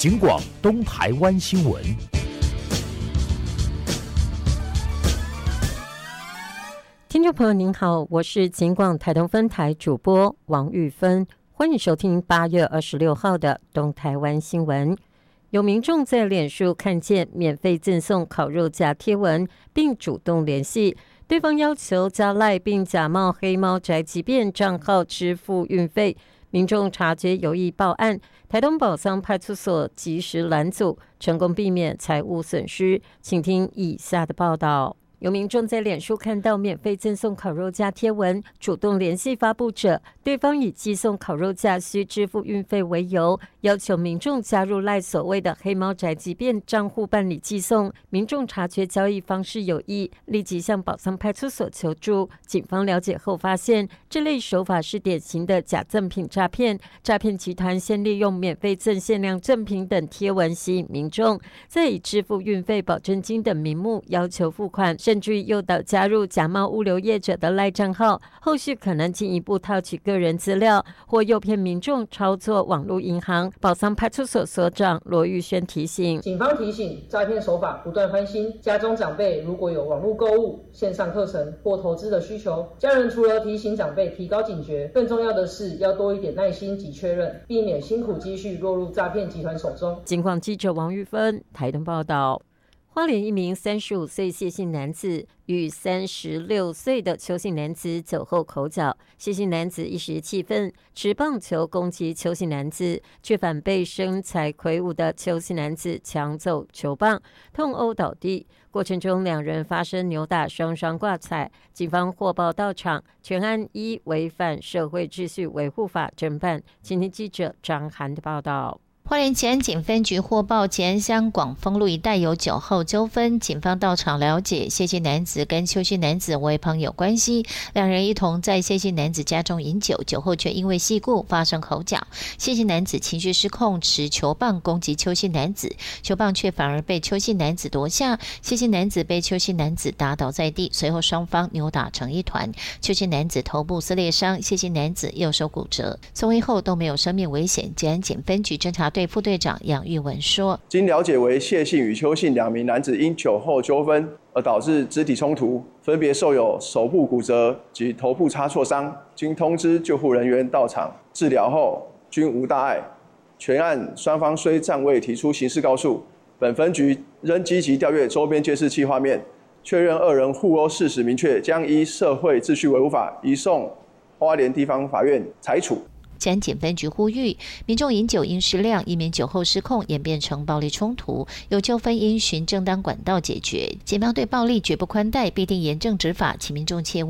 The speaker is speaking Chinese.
警广东台湾新闻。 听众朋友您好，我是警广台东分台主播王玉芬，欢迎收听8月26号的东台湾新闻。有民众在脸书看见免费赠送烤肉架贴文，并主动联系，对方要求加赖并假冒黑猫宅急便账号支付运费。民众察觉有意报案，台东宝桑派出所及时拦阻，成功避免财物损失。请听以下的报道。有民众在脸书看到免费赠送烤肉架贴文，主动联系发布者，对方以寄送烤肉架需支付运费为由，要求民众加入赖所谓的黑猫宅急便账户办理寄送。民众察觉交易方式有异，立即向宝桑派出所求助。警方了解后发现，这类手法是典型的假赠品诈骗。诈骗集团先利用免费赠限量赠品等贴文吸引民众，再以支付运费、保证金等名目要求付款，甚至诱导加入假冒物流业者的赖账号，后续可能进一步套取个人资料，或诱骗民众操作网络银行。宝桑派出所所长罗玉轩提醒， 警方提醒，诈骗手法不断翻新，家中长辈如果有网络购物、线上课程或投资的需求，家人除了提醒长辈提高警觉，更重要的是要多一点耐心及确认，避免辛苦积蓄落入诈骗集团手中。 警广记者王玉芬台东报道。花莲一名35岁谢姓男子与36岁的邱姓男子酒后口角，谢姓男子一时气愤，持棒球攻击邱姓男子，却反被身材魁梧的邱姓男子抢走球棒，痛殴倒地。过程中两人发生扭打，双双挂彩。警方获报到场，全案依违反社会秩序维护法侦办。请听记者张涵的报道。 花莲前警分局获报前乡广丰路一带有酒后纠纷，警方到场了解，谢姓男子跟邱姓男子为朋友关系，两人一同在谢姓男子家中饮酒，酒后却因为细故发生口角，谢姓男子情绪失控，持球棒攻击邱姓男子，球棒却反而被邱姓男子夺下，谢姓男子被邱姓男子打倒在地，随后双方扭打成一团，邱姓男子头部撕裂伤，谢姓男子右手骨折，送医后都没有生命危险。捷安警分局侦查队副队长杨玉文说， 经了解为谢姓与邱姓两名男子因酒后纠纷而导致肢体冲突，分别受有手部骨折及头部擦挫伤，经通知救护人员到场治疗后均无大碍。全案双方虽暂未提出刑事告诉，本分局仍积极调阅周边监视器画面，确认二人互殴事实明确，将依社会秩序维护法移送花莲地方法院裁处。 捷安警分局呼吁民众饮酒应适量，以免酒后失控演变成暴力冲突，有纠纷应循正当管道解决。警方对暴力绝不宽待，必定严正执法，请民众切勿